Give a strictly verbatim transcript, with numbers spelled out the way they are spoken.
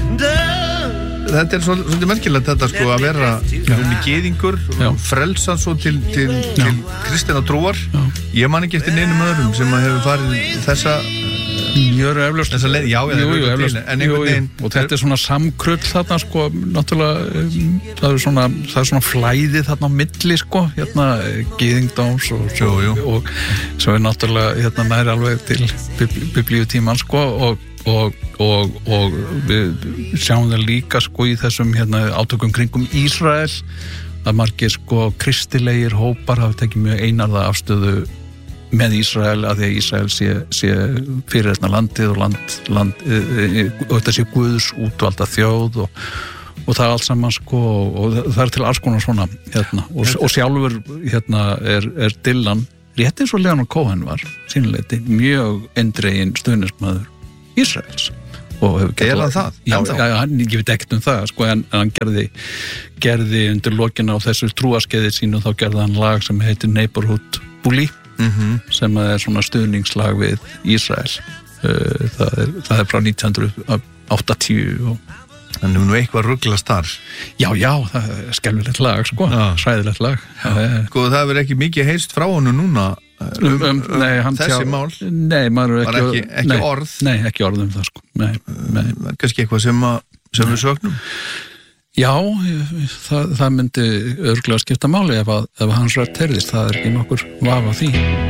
Þetta er svolítið merkilegt þetta sko að vera gyðingur og frelsa svo til, til, til kristinna trúar. Já. Ég man ekki eftir neinum öðrum sem að hefur farið þessa Mjög eflaust. Þessa leið, já, jú, jú, eflaust. En einhvern veginn og þetta er svona samkrull þarna sko, náttúrulega um, það er svona það er svona flæði þarna á milli sko, hérna gyðingdóms og svo, jú, jú. og svo er náttúrulega hérna nær alveg til biblíutíman sko og og, og, og við sjáum það líka sko í þessum hérna átökum kringum Ísrael að margir sko kristilegir hópar hafa tekið mjög einarða afstöðu með Ísrael að því að Ísrael sé, sé fyrir þarna landið og land, land e, e, og þetta sé Guðs útvalda þjóð og, og það er allt saman sko og það er til alls konar svona hérna og, og sjálfur hérna er, er Dylan rétt eins og Leonard Cohen var sínleiti mjög eindreginn stuðningsmaður Ísraels og hefur gert Eða það? Já, já, hann, ég veit ekkert um það sko en, en hann gerði gerði undir lokina á þessu trúaskeiði sínu þá gerði hann lag sem heitir Neighborhood Bully mm-hmm. sem er svona stuðningslag við Ísrael það er, það er frá nítján hundruð áttatíu og Þannig nú eitthvað ruglast þar. Já, já, það er skelfilegt lag, sko, hræðilegt lag. Sko, það hefur ekki mikið heyrst frá honum núna um, um, um nei, þessi tjá, mál? Nei, maður er ekki, ekki, ekki nei, orð? Nei, ekki orð um það, sko. Nei, nei. Kannski eitthvað sem, að, sem við sögnum? Já, það, það myndi örgulega skipta máli ef, að, ef hans rætt heyrðist, það er ekki nokkur vafa því.